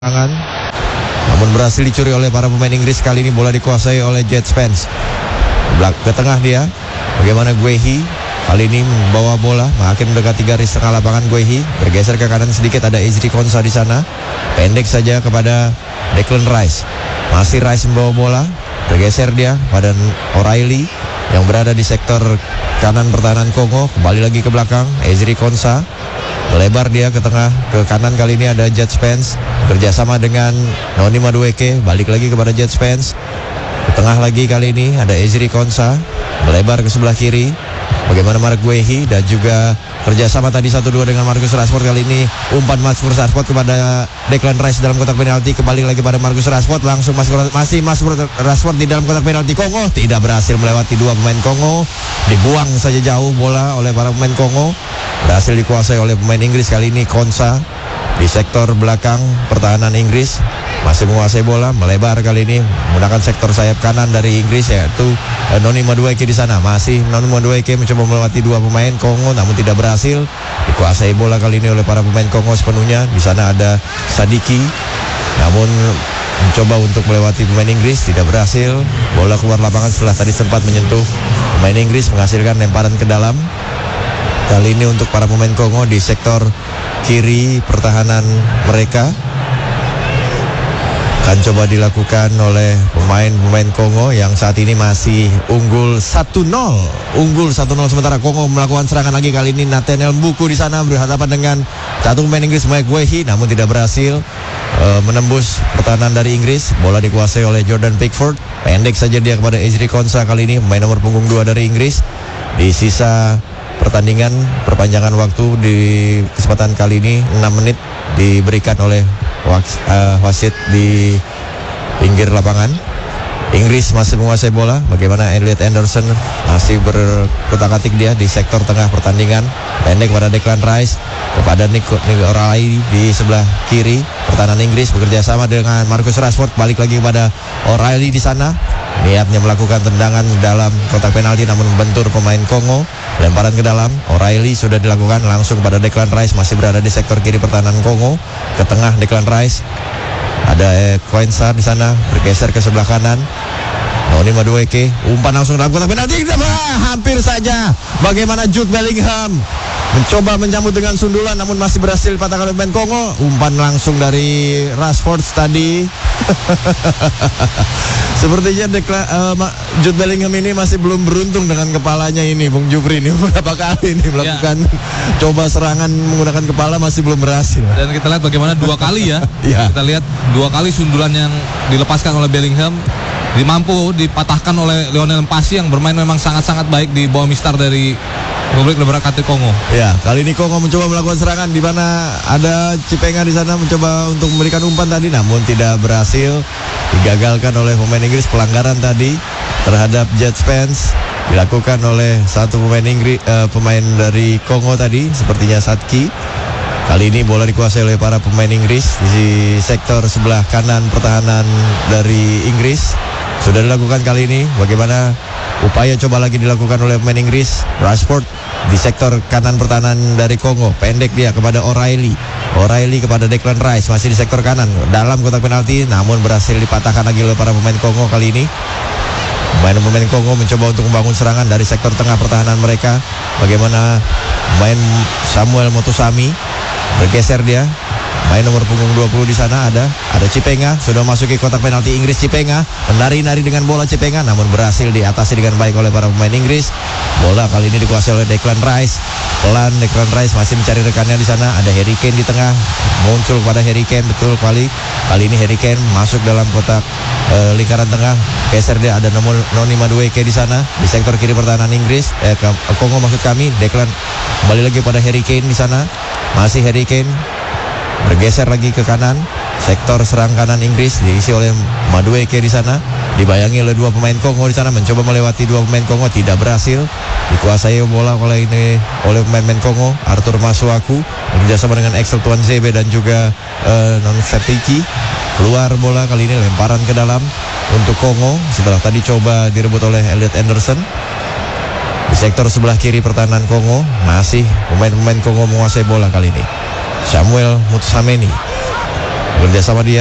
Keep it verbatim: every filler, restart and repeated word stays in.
serangan, namun berhasil dicuri oleh para pemain Inggris. Kali ini bola dikuasai oleh Jet Spence. Belak ke tengah dia. Bagaimana Guehi kali ini membawa bola, makin mendekati garis tengah lapangan. Guehi bergeser ke kanan sedikit, ada Ezri Konsa di sana. Pendek saja kepada Declan Rice. Masih Rice membawa bola, bergeser dia pada O'Reilly yang berada di sektor kanan pertahanan Kongo. Kembali lagi ke belakang, Ezri Konsa melebar dia ke tengah, ke kanan. Kali ini ada Jet Spence kerjasama dengan Noni Madueke. Balik lagi kepada Jet Spence. Ke tengah lagi kali ini ada Ezri Konsa melebar ke sebelah kiri. Bagaimana Mark Guehi dan juga kerjasama tadi satu dua dengan Marcus Rashford. Kali ini umpan Marcus Rashford kepada Declan Rice dalam kotak penalti. Kembali lagi pada Marcus Rashford, langsung masuk, masih masuk Rashford di dalam kotak penalti Kongo. Tidak berhasil melewati dua pemain Kongo. Dibuang saja jauh bola oleh para pemain Kongo. Berhasil dikuasai oleh pemain Inggris. Kali ini Konsa di sektor belakang pertahanan Inggris masih menguasai bola, melebar kali ini menggunakan sektor sayap kanan dari Inggris, yaitu uh, Noni Madueke di sana. Masih Noni Madueke mencoba melewati dua pemain Kongo namun tidak berhasil. Dikuasai bola kali ini oleh para pemain Kongo sepenuhnya. Di sana ada Sadiki, namun mencoba untuk melewati pemain Inggris, tidak berhasil. Bola keluar lapangan setelah tadi sempat menyentuh pemain Inggris, menghasilkan lemparan ke dalam. Kali ini untuk para pemain Kongo di sektor kiri pertahanan mereka akan coba dilakukan oleh pemain-pemain Kongo yang saat ini masih unggul satu nol. Unggul satu nol sementara Kongo melakukan serangan lagi. Kali ini Nathaniel Mbuku di sana berhadapan dengan satu pemain Inggris, Mike Guehi, namun tidak berhasil uh, menembus pertahanan dari Inggris. Bola dikuasai oleh Jordan Pickford. Pendek saja dia kepada Ezri Konsa kali ini, pemain nomor punggung dua dari Inggris. Di sisa pertandingan perpanjangan waktu di kesempatan kali ini enam menit diberikan oleh uh, wasit di pinggir lapangan. Inggris masih menguasai bola. Bagaimana Elliot Anderson masih berkutak-atik dia di sektor tengah pertandingan. Pendek pada Declan Rice kepada Nico O'Reilly di sebelah kiri pertahanan Inggris bekerja sama dengan Marcus Rashford. Balik lagi kepada O'Reilly di sana. Niatnya melakukan tendangan dalam kotak penalti namun membentur pemain Kongo. Lemparan ke dalam, O'Reilly sudah dilakukan langsung pada Declan Rice, masih berada di sektor kiri pertahanan Kongo. Ke tengah Declan Rice. Ada Koensar di sana bergeser ke sebelah kanan. Noni Madueke umpan langsung dalam kotak penalti. Ah, hampir saja. Bagaimana Jude Bellingham mencoba menyambut dengan sundulan namun masih berhasil dipatahkan oleh pemain Kongo. Umpan langsung dari Rashford tadi. Sepertinya Dekla, uh, Jude Bellingham ini masih belum beruntung dengan kepalanya ini, Bung Jupri ini beberapa kali ini melakukan ya. Coba serangan menggunakan kepala masih belum berhasil. Dan kita lihat bagaimana dua kali ya, ya. Kita lihat dua kali sundulan yang dilepaskan oleh Bellingham dimampu dipatahkan oleh Lionel Mpasi yang bermain memang sangat-sangat baik di bawah mistar dari Republik Demokratik Kongo. Ya, kali ini Kongo mencoba melakukan serangan di mana ada Cipenga di sana mencoba untuk memberikan umpan tadi namun tidak berhasil. Digagalkan oleh pemain Inggris. Pelanggaran tadi terhadap Jet Spence dilakukan oleh satu pemain Inggris, uh, pemain dari Kongo tadi, sepertinya Satki. Kali ini bola dikuasai oleh para pemain Inggris di sektor sebelah kanan pertahanan dari Inggris. Sudah dilakukan kali ini. Bagaimana upaya coba lagi dilakukan oleh pemain Inggris. Rashford di sektor kanan pertahanan dari Kongo. Pendek dia kepada O'Reilly. O'Reilly kepada Declan Rice, masih di sektor kanan dalam kotak penalti, namun berhasil dipatahkan lagi oleh para pemain Kongo kali ini. Pemain-pemain Kongo mencoba untuk membangun serangan dari sektor tengah pertahanan mereka. Bagaimana main Samuel Motosami bergeser dia. Main nomor punggung dua puluh di sana ada ada Cipenga, sudah masuki kotak penalti Inggris. Cipenga menari-nari dengan bola Cipenga namun berhasil diatasi dengan baik oleh para pemain Inggris. Bola kali ini dikuasai oleh Declan Rice. Pelan Declan Rice masih mencari rekannya di sana. Ada Harry Kane di tengah. Muncul pada Harry Kane, betul kali. Kali ini Harry Kane masuk dalam kotak e, lingkaran tengah. Geser dia, ada nomor Noni Madueke di sana di sektor kiri pertahanan Inggris. Eh ke, Kongo maksud kami. Declan kembali lagi pada Harry Kane di sana. Masih Harry Kane bergeser lagi ke kanan. Sektor serang kanan Inggris diisi oleh Madueke di sana. Dibayangi oleh dua pemain Kongo di sana, mencoba melewati dua pemain Kongo, tidak berhasil. Dikuasai bola oleh ini oleh pemain-pemain Kongo. Arthur Masuaku bekerjasama dengan Axel Tuanzebe dan juga uh, Non Satiki. Keluar bola kali ini, lemparan ke dalam untuk Kongo setelah tadi coba direbut oleh Elliot Anderson. Di sektor sebelah kiri pertahanan Kongo masih pemain-pemain Kongo menguasai bola kali ini. Samuel Mutsameni bekerja sama dia